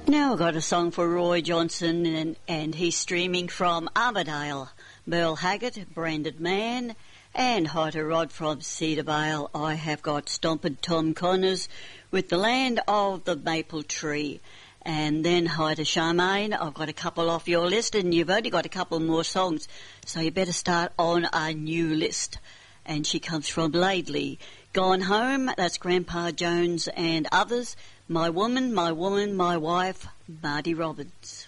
Now I've got a song for Roy Johnson, and he's streaming from Armidale. Merle Haggard, Branded Man, and hi to Rod from Cedar Vale. I have got Stompin' Tom Connors with The Land of the Maple Tree. And then hi to Charmaine. I've got a couple off your list, and you've only got a couple more songs, so you better start on a new list. And she comes from Laidley. Gone Home, that's Grandpa Jones and others. My Woman, My Wife, Marty Robbins.